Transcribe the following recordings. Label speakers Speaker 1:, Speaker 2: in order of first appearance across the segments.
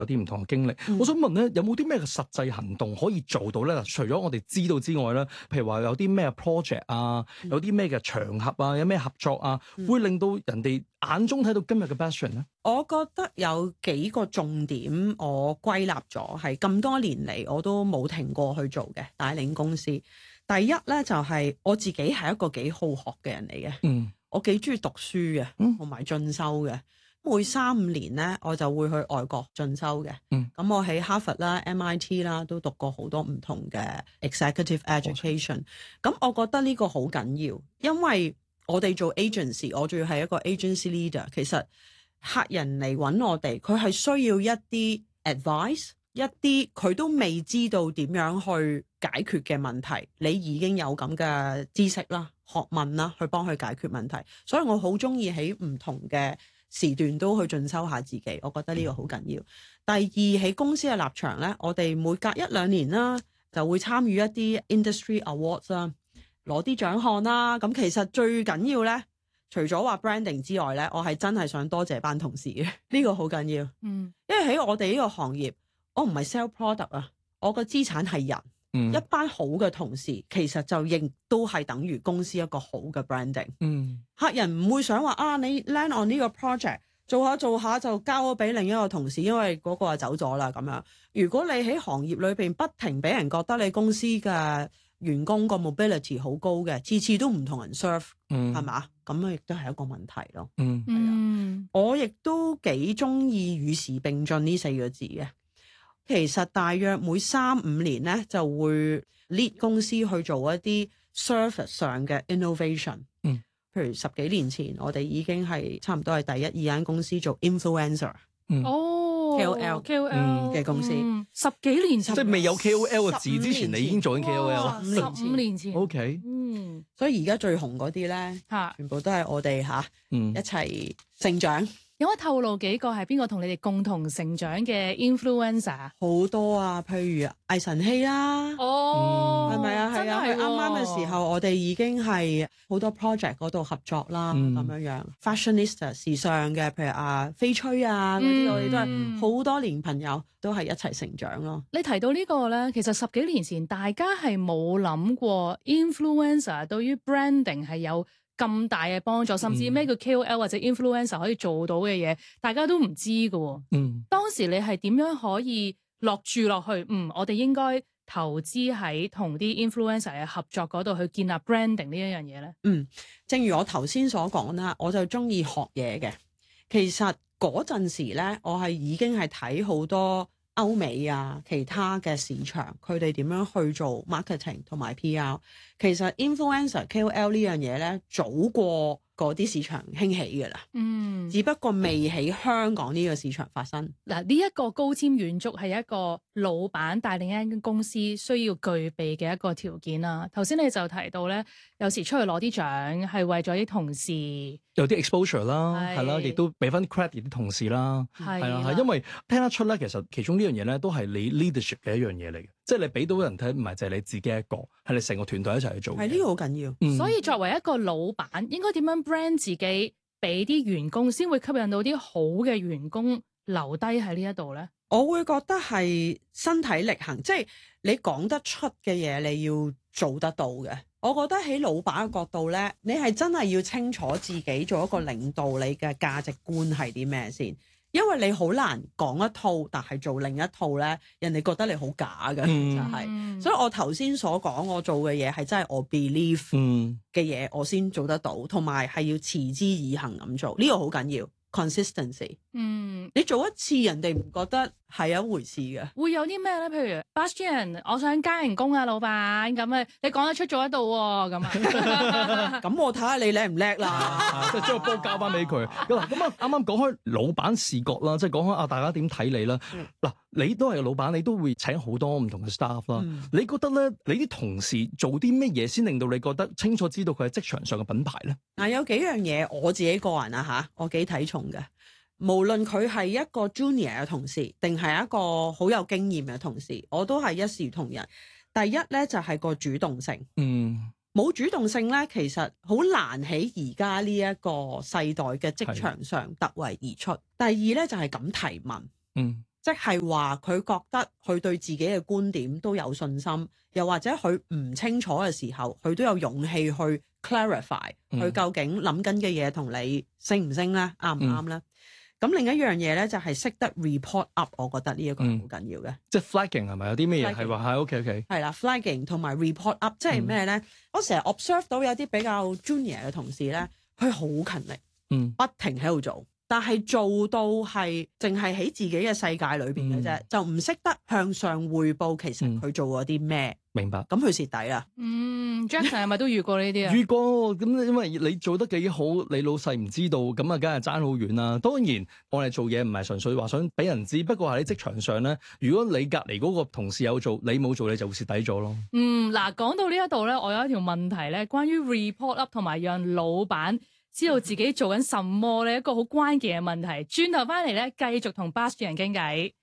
Speaker 1: 有啲唔同嘅經歷。我想問咧，有冇啲咩嘅實際行動可以做到咧？除咗我哋知道之外咧，譬如話有啲咩 project 啊，有啲咩嘅場合啊，有咩合作啊，會令到人哋眼中睇到今日嘅 Bastien 咧？
Speaker 2: 我覺得有幾個重點，我歸納咗係咁多年嚟我都冇停過去做嘅帶領公司。第一咧就係我自己係一個幾好學嘅人嚟嘅，我幾中意讀書嘅，同埋進修嘅。每3-5年咧，我就會去外國進修嘅。咁我喺哈佛啦、MIT 啦都讀過好多唔同嘅 executive education。咁我覺得呢個好緊要，因為我哋做 agency， 我仲要係一個 agency leader。其實客人嚟揾我哋，佢係需要一啲 advice， 一啲佢都未知道點樣去解決嘅問題，你已經有咁嘅知識啦、學問啦，去幫佢解決問題。所以我好中意喺唔同嘅時段都去進修下自己，我覺得呢個好緊要。第二，喺公司嘅立場呢，我哋每隔1-2年啦，就會參與一啲 industry awards 啦，攞啲獎項啦。咁其實最緊要呢，除咗話 branding 之外呢，我係真係想多謝班同事嘅，呢個好緊要。因為喺我哋呢個行業，我唔係 sell product 啊，我個資產係人。一班好嘅同事，其實就亦都係等於公司一個好嘅 branding。客人唔會想話啊，你 land on 呢個 project 做下做下就交咗俾另一個同事，因為嗰個就走咗啦咁樣。如果你喺行業裏邊不停俾人覺得你公司嘅員工個 mobility 好高嘅，次次都唔同人 serve，係嘛？咁亦都係一個問題咯。我亦都幾中意與時並進呢4個字嘅。其實大約每3-5年咧就會 lead 公司去做一啲 service 上嘅 innovation。譬如10幾年前，我哋已經係差唔多係第1-2間公司做 influencer。KOL 嘅公司
Speaker 3: 10幾年前，
Speaker 1: 即係未有 KOL 嘅字之前，你已經做緊 KOL。
Speaker 3: 15年前。
Speaker 1: OK。
Speaker 2: 所以而家最紅嗰啲咧，全部都係我哋一齊成長。
Speaker 3: 有冇透露幾個係邊個同你哋共同成長嘅 influencer？
Speaker 2: 好多啊，譬如魏晨曦啦，係咪啊？係啊，佢啱啱嘅時候，我哋已經係好多 project 嗰度合作啦，咁樣 fashionista 時尚嘅，譬如翡翠啊嗰啲，我哋都係好多年朋友，都係一齊成長咯。
Speaker 3: 你提到呢個咧，其實10幾年前大家係冇諗過 influencer 對於 branding 係有咁大嘅幫助，甚至咩叫 KOL 或者 influencer 可以做到嘅嘢，大家都唔知㗎。當時你係點樣可以落注落去？我哋應該投資喺同啲 influencer 嘅合作嗰度去建立 branding 呢一樣嘢咧？
Speaker 2: 正如我頭先所講啦，我就中意學嘢嘅。其實嗰陣時咧，我係已經係睇好多歐美啊，其他嘅市場，佢哋點樣去做 marketing 同埋 PR。其實 influencer KOL 呢樣嘢咧，早過嗰啲市場興起嘅啦。只不過未喺香港呢個市場發生。
Speaker 3: 嗱，呢一個高瞻遠矚係一個老闆帶領一間公司需要具備嘅一個條件啦。頭先你就提到咧，有時出去攞啲獎係為咗啲同事
Speaker 1: 有啲 exposure 啦，係啦，亦都俾翻啲 credit 啲同事啦，係啦，因為聽得出咧，其實其中呢樣嘢咧都係你 leadership 嘅一樣嘢嚟嘅，即係你俾到人睇，唔係就係你自己一個，係你成個團隊一齊去做。
Speaker 2: 係呢個好緊要。
Speaker 3: 所以作為一個老闆，應該點樣 brand 自己，俾啲員工先會吸引到啲好嘅員工留低喺呢一度咧？
Speaker 2: 我會覺得係身體力行，即係你講得出嘅嘢，你要做得到嘅。我覺得喺老闆嘅角度咧，你係真係要清楚自己做一個領導，你嘅價值觀係啲咩先？因為你好難講一套，但係做另一套咧，人哋覺得你好假嘅，就係。所以我頭先所講我做嘅嘢係真係我 believe 嘅嘢，我先做得到，同埋係要持之以恆咁做，呢個好緊要。consistency，你做一次人哋唔覺得係一回事嘅，
Speaker 3: 會有啲咩咧？譬如 Bastien， 我想加人工啊，老闆咁啊，你講得出做得到喎，咁啊，
Speaker 2: 咁我睇下你叻唔叻啦，
Speaker 1: 即係將個波交翻俾佢。嗱，咁啊，啱啱講開老闆視角啦，即係講開大家點睇你啦。嗱，你都係個老闆，你都會請好多唔同嘅 staff 啦。你覺得咧，你啲同事做啲咩嘢先令到你覺得清楚知道佢係職場上嘅品牌咧？
Speaker 2: 有幾樣嘢我自己個人啊我幾睇重嘅。無論佢係一個 junior 嘅同事，定係一個好有經驗嘅同事，我都係一視同仁。第一咧就係個主動性，冇主動性咧，其實好難喺而家呢一個世代嘅職場上突圍而出。第二咧就係咁提問， 即係話佢覺得佢對自己嘅觀點都有信心，又或者佢唔清楚嘅時候，佢都有勇氣去 clarify 佢究竟諗緊嘅嘢同你升唔升咧，啱唔啱咧？咁另一樣嘢咧就係識得 report up， 我覺得呢一個係好緊要嘅。
Speaker 1: 即係 flagging 係咪有啲咩嘢係話係 OK？
Speaker 2: 係啦 ，flagging 同埋 report up， 即係咩咧？我成日 observe 到有啲比較 junior 嘅同事咧，佢好勤力，不停喺度做，但係做到係淨係喺自己嘅世界裏邊嘅啫，就唔識得向上匯報其實佢做咗啲咩。
Speaker 1: 明白。
Speaker 2: 咁佢蝕底啦。
Speaker 3: Jackson 係咪都遇過呢啲啊？
Speaker 1: 遇過，咁因為你做得幾好，你老細唔知道，咁啊，梗係爭好遠啦。當然，我哋做嘢唔係純粹話想俾人知，不過喺職場上咧，如果你隔離嗰個同事有做，你冇做，你就會蝕底咗咯。
Speaker 3: 嗱，講到呢一度咧，我有一條問題咧，關於 report up 同埋讓老闆知道自己做緊什麼咧，一個好關鍵嘅問題。轉頭翻嚟咧，繼續同 Bastian 傾偈。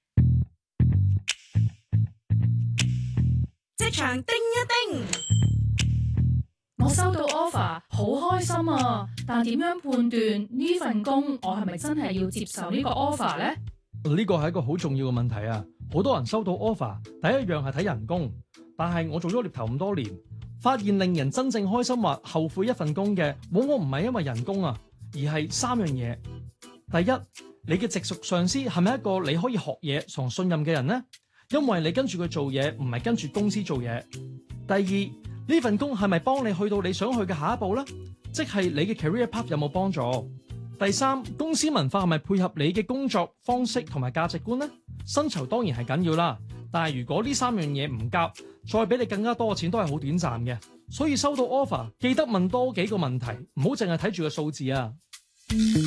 Speaker 3: 職場叮一叮，我收到 offer， 好開心啊！但點樣判斷呢份工我係咪真係要接受呢個 offer 呢？
Speaker 1: 呢個係一個好重要嘅問題啊！好多人收到 offer，第一樣係睇人工，但係我做咗獵頭咁多年，發現令人真正開心或後悔一份工嘅，往往唔係因為人工啊，而係三樣嘢。第一，你嘅直屬上司係咪一個你可以學嘢同信任嘅人呢？因為你跟住佢做嘢，唔係跟住公司做嘢。第二，呢份工係咪幫你去到你想去嘅下一步呢？即係你嘅 career path 有冇幫助？第三，公司文化係咪配合你嘅工作方式同埋價值觀呢？薪酬當然係緊要啦，但係如果呢三樣嘢唔夾，再俾你更加多嘅錢都係好短暫嘅。所以收到 offer，記得問多幾個問題，唔好淨係睇住個數字啊。